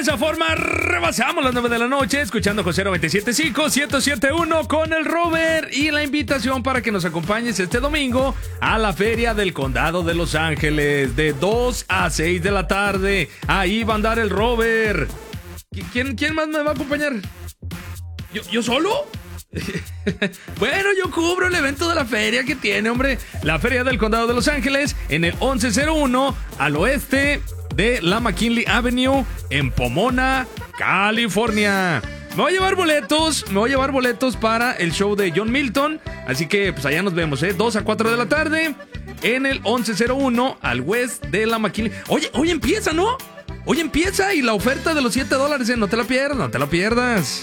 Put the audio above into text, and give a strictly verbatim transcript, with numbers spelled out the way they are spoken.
esa forma rebasamos las nueve de la noche escuchando José noventa y siete punto cinco, ciento siete punto uno con el Robert y la invitación para que nos acompañes este domingo a la Feria del Condado de Los Ángeles de dos a seis de la tarde. Ahí va a andar el Robert. ¿Quién, quién más me va a acompañar? ¿Yo, yo solo? Bueno, yo cubro el evento de la feria que tiene, hombre. La Feria del Condado de Los Ángeles en el once cero uno al oeste de la McKinley Avenue en Pomona, California. Me voy a llevar boletos, me voy a llevar boletos para el show de John Milton. Así que pues allá nos vemos, ¿eh? dos a cuatro de la tarde en el once cero uno al west de la McKinley. Oye, hoy empieza, ¿no? Hoy empieza y la oferta de los siete dólares, ¿eh? No te la pierdas, no te la pierdas.